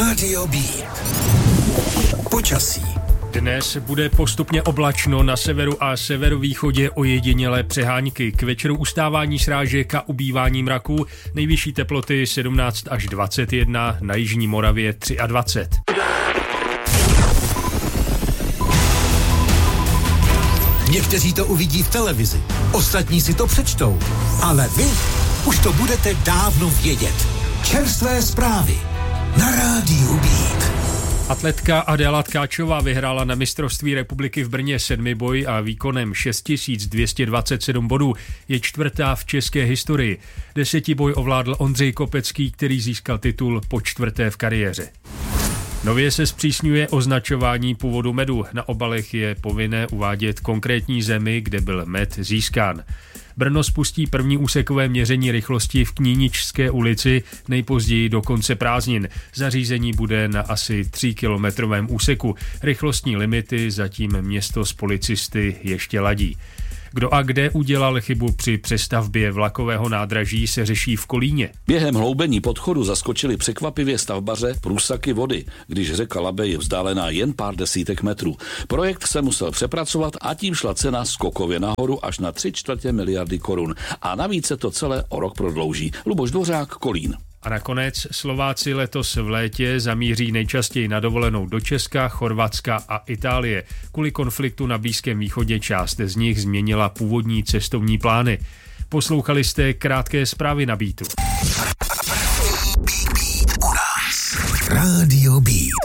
Rádio Beat. Počasí. Dnes bude postupně oblačno, na severu a severovýchodě ojedinělé přehánky. K večeru ustávání srážek a ubývání mraků, nejvyšší teploty 17 až 21, na jižní Moravě 23. Někteří to uvidí v televizi, ostatní si to přečtou, ale vy už to budete dávno vědět. Čerstvé zprávy na Rádiu Beat. Atletka Adéla Tkáčová vyhrála na mistrovství republiky v Brně 7boj a výkonem 6227 bodů je čtvrtá v české historii. 10boj ovládl Ondřej Kopecký, který získal titul po čtvrté v kariéře. Nově se zpřísňuje označování původu medu. Na obalech je povinné uvádět konkrétní zemi, kde byl med získán. Brno spustí první úsekové měření rychlosti v Kníničské ulici nejpozději do konce prázdnin. Zařízení bude na asi 3kilometrovém úseku. Rychlostní limity zatím město s policisty ještě ladí. Kdo a kde udělal chybu při přestavbě vlakového nádraží, se řeší v Kolíně. Během hloubení podchodu zaskočili překvapivě stavbaře průsaky vody, když řeka Labe je vzdálená jen pár desítek metrů. Projekt se musel přepracovat a tím šla cena skokově nahoru až na 3/4 miliardy korun. A navíc se to celé o rok prodlouží. Luboš Dvořák, Kolín. A nakonec Slováci letos v létě zamíří nejčastěji na dovolenou do Česka, Chorvatska a Itálie. Kvůli konfliktu na Blízkém východě část z nich změnila původní cestovní plány. Poslouchali jste krátké zprávy na Beatu. Rádio Beat.